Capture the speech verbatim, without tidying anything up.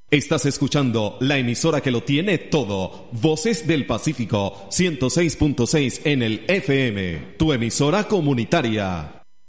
Estás escuchando la emisora que lo tiene todo. Voces del Pacífico, ciento seis punto seis en el F M. Tu emisora comunitaria.